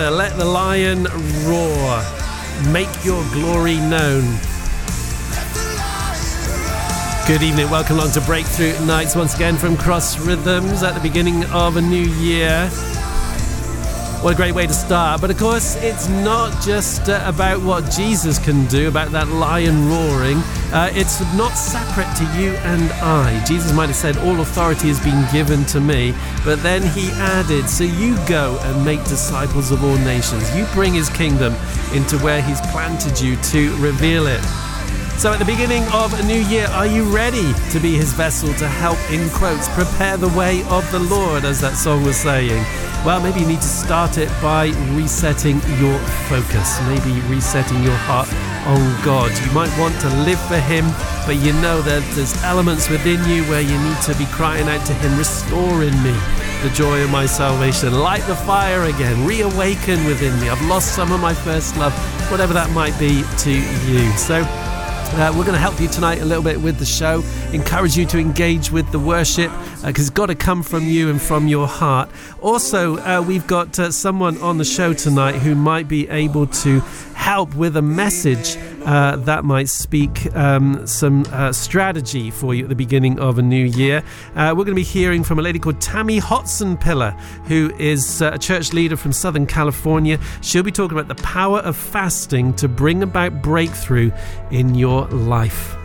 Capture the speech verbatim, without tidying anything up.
Let the lion roar. Make your glory known. Good evening. Welcome along to Breakthrough Nights once again from Cross Rhythms at the beginning of a new year. What a great way to start. But of course, it's not just uh, about what Jesus can do, about that lion roaring. Uh, it's not separate to you and I. Jesus might have said, all authority has been given to me. But then he added, so you go and make disciples of all nations. You bring his kingdom into where he's planted you to reveal it. So at the beginning of a new year, are you ready to be his vessel to help, in quotes, prepare the way of the Lord, as that song was saying? Well, maybe you need to start it by resetting your focus, maybe resetting your heart on God. You might want to live for him, but you know that there's elements within you where you need to be crying out to him, restore in me the joy of my salvation, light the fire again, reawaken within me. I've lost some of my first love, whatever that might be to you. So Uh, we're going to help you tonight a little bit with the show, encourage you to engage with the worship because uh, it's got to come from you and from your heart. Also, uh, we've got uh, someone on the show tonight who might be able to help with a message uh, that might speak um, some uh, strategy for you at the beginning of a new year. Uh, we're going to be hearing from a lady called Tammy Hotson-Pillar, who is uh, a church leader from Southern California. She'll be talking about the power of fasting to bring about breakthrough in your life.